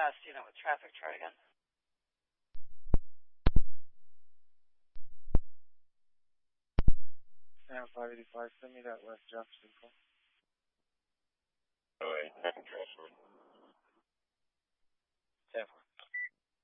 West, with traffic chart again. Sam 585, send me that West Jefferson call.